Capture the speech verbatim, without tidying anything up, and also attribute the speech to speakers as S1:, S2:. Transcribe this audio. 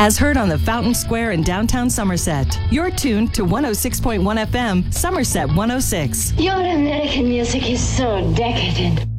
S1: As heard on the Fountain Square in downtown Somerset. You're tuned to one oh six point one F M, Somerset one oh six.
S2: Your American music is so decadent.